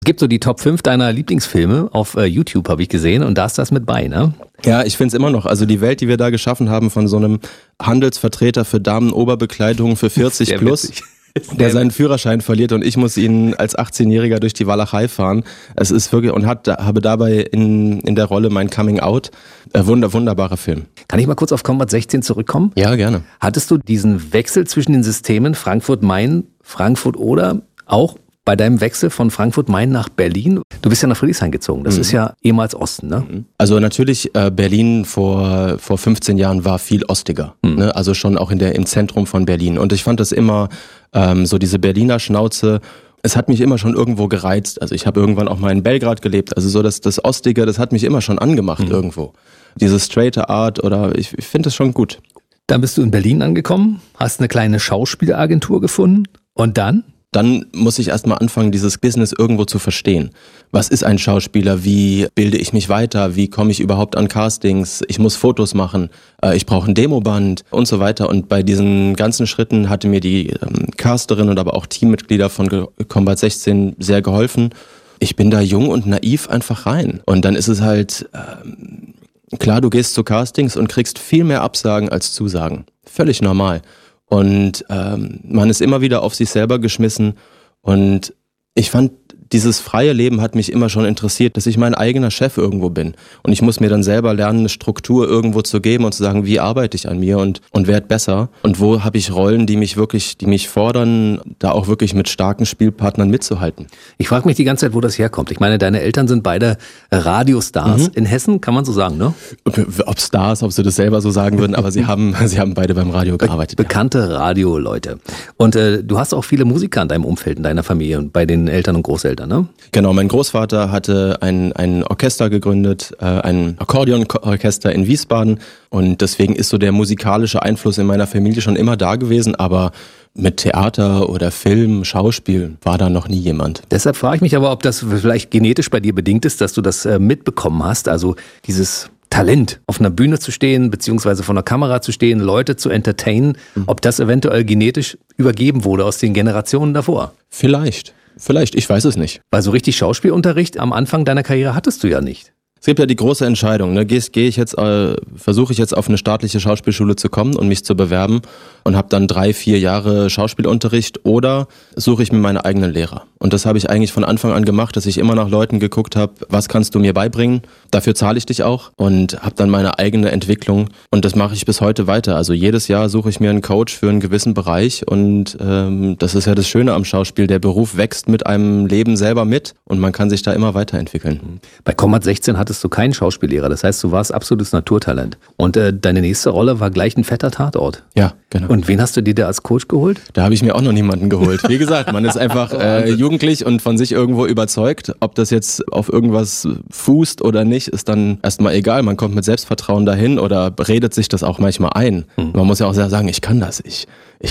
Es gibt so die Top 5 deiner Lieblingsfilme auf YouTube, habe ich gesehen, und da ist das mit bei, ne? Ja, ich find's immer noch. Also die Welt, die wir da geschaffen haben von so einem Handelsvertreter für Damenoberbekleidung für 40 plus, der seinen Führerschein verliert und ich muss ihn als 18-Jähriger durch die Walachei fahren. Es ist wirklich, und habe dabei in der Rolle mein Coming Out. Wunderbarer Film. Kann ich mal kurz auf Combat 16 zurückkommen? Ja, gerne. Hattest du diesen Wechsel zwischen den Systemen Frankfurt-Main, Frankfurt-Oder auch bei deinem Wechsel von Frankfurt-Main nach Berlin? Du bist ja nach Friedrichshain gezogen. Das ist ja ehemals Osten, ne? Also natürlich, Berlin vor 15 Jahren war viel ostiger. Ne? Also schon auch im Zentrum von Berlin. Und ich fand das immer so diese Berliner Schnauze. Es hat mich immer schon irgendwo gereizt. Also ich habe irgendwann auch mal in Belgrad gelebt. Also so das Ostige, das hat mich immer schon angemacht irgendwo. Diese straighte Art oder ich finde das schon gut. Dann bist du in Berlin angekommen, hast eine kleine Schauspielagentur gefunden und dann? Dann muss ich erstmal anfangen, dieses Business irgendwo zu verstehen. Was ist ein Schauspieler? Wie bilde ich mich weiter? Wie komme ich überhaupt an Castings? Ich muss Fotos machen. Ich brauche ein Demoband und so weiter. Und bei diesen ganzen Schritten hatte mir die Casterin und aber auch Teammitglieder von Combat 16 sehr geholfen. Ich bin da jung und naiv einfach rein. Und dann ist es halt, klar, du gehst zu Castings und kriegst viel mehr Absagen als Zusagen. Völlig normal. Und man ist immer wieder auf sich selber geschmissen und ich fand, dieses freie Leben hat mich immer schon interessiert, dass ich mein eigener Chef irgendwo bin. Und ich muss mir dann selber lernen, eine Struktur irgendwo zu geben und zu sagen, wie arbeite ich an mir und werde besser. Und wo habe ich Rollen, die mich fordern, da auch wirklich mit starken Spielpartnern mitzuhalten. Ich frage mich die ganze Zeit, wo das herkommt. Ich meine, deine Eltern sind beide Radiostars in Hessen, kann man so sagen, ne? Ob Stars, ob sie das selber so sagen würden, aber sie haben beide beim Radio gearbeitet. Bekannte Radioleute. Und du hast auch viele Musiker in deinem Umfeld, in deiner Familie und bei den Eltern und Großeltern. Ne? Genau, mein Großvater hatte ein Orchester gegründet, ein Akkordeonorchester in Wiesbaden und deswegen ist so der musikalische Einfluss in meiner Familie schon immer da gewesen, aber mit Theater oder Film, Schauspiel war da noch nie jemand. Deshalb frage ich mich aber, ob das vielleicht genetisch bei dir bedingt ist, dass du das mitbekommen hast, also dieses Talent, auf einer Bühne zu stehen, beziehungsweise vor einer Kamera zu stehen, Leute zu entertainen, ob das eventuell genetisch übergeben wurde aus den Generationen davor. Vielleicht, ich weiß es nicht. Weil so richtig Schauspielunterricht am Anfang deiner Karriere hattest du ja nicht. Es gibt ja die große Entscheidung, ne? Versuche ich jetzt auf eine staatliche Schauspielschule zu kommen und mich zu bewerben und habe dann 3-4 Jahre Schauspielunterricht oder suche ich mir meine eigenen Lehrer. Und das habe ich eigentlich von Anfang an gemacht, dass ich immer nach Leuten geguckt habe, was kannst du mir beibringen? Dafür zahle ich dich auch und habe dann meine eigene Entwicklung und das mache ich bis heute weiter. Also jedes Jahr suche ich mir einen Coach für einen gewissen Bereich und das ist ja das Schöne am Schauspiel. Der Beruf wächst mit einem Leben selber mit und man kann sich da immer weiterentwickeln. Bei Combat 16 hattest du keinen Schauspiellehrer, das heißt, du warst absolutes Naturtalent. Und deine nächste Rolle war gleich ein fetter Tatort. Ja, genau. Und wen hast du dir da als Coach geholt? Da habe ich mir auch noch niemanden geholt. Wie gesagt, man ist einfach jugendlich und von sich irgendwo überzeugt. Ob das jetzt auf irgendwas fußt oder nicht, ist dann erstmal egal. Man kommt mit Selbstvertrauen dahin oder redet sich das auch manchmal ein. Man muss ja auch sagen, ich kann das, ich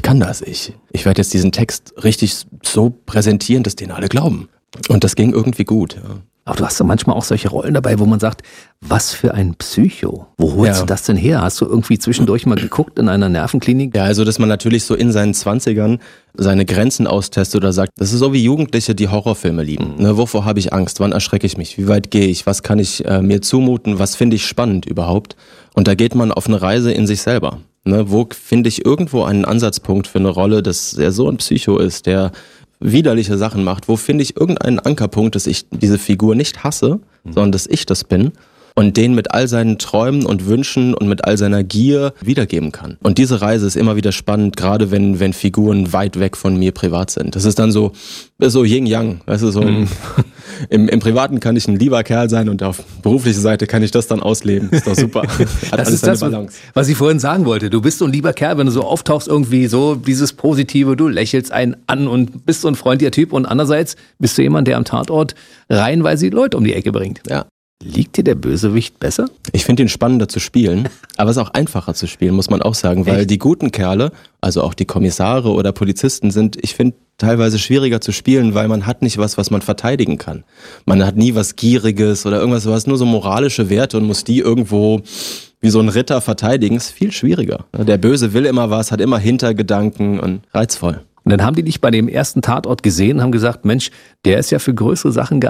werde jetzt diesen Text richtig so präsentieren, dass den alle glauben. Und das ging irgendwie gut, ja. Aber du hast ja manchmal auch solche Rollen dabei, wo man sagt, was für ein Psycho. Wo holst du das denn her? Hast du irgendwie zwischendurch mal geguckt in einer Nervenklinik? Ja, also dass man natürlich so in seinen 20ern seine Grenzen austestet oder sagt, das ist so wie Jugendliche, die Horrorfilme lieben. Ne, wovor habe ich Angst? Wann erschrecke ich mich? Wie weit gehe ich? Was kann ich mir zumuten? Was finde ich spannend überhaupt? Und da geht man auf eine Reise in sich selber. Ne, wo finde ich irgendwo einen Ansatzpunkt für eine Rolle, dass er so ein Psycho ist, der widerliche Sachen macht, wo finde ich irgendeinen Ankerpunkt, dass ich diese Figur nicht hasse, sondern dass ich das bin und den mit all seinen Träumen und Wünschen und mit all seiner Gier wiedergeben kann. Und diese Reise ist immer wieder spannend, gerade wenn Figuren weit weg von mir privat sind. Das ist dann so Yin-Yang, weißt du, so im Privaten kann ich ein lieber Kerl sein und auf beruflicher Seite kann ich das dann ausleben. Ist doch super. Das ist das, was ich vorhin sagen wollte. Du bist so ein lieber Kerl, wenn du so auftauchst, irgendwie so dieses Positive, du lächelst einen an und bist so ein freundlicher Typ und andererseits bist du jemand, der am Tatort reihenweise die Leute um die Ecke bringt. Ja. Liegt dir der Bösewicht besser? Ich finde ihn spannender zu spielen, aber es ist auch einfacher zu spielen, muss man auch sagen, weil die guten Kerle, also auch die Kommissare oder Polizisten sind, ich finde, teilweise schwieriger zu spielen, weil man hat nicht was man verteidigen kann. Man hat nie was Gieriges oder irgendwas, du hast nur so moralische Werte und muss die irgendwo wie so ein Ritter verteidigen, ist viel schwieriger. Der Böse will immer was, hat immer Hintergedanken und reizvoll. Und dann haben die dich bei dem ersten Tatort gesehen und haben gesagt, Mensch, der ist ja für größere Sachen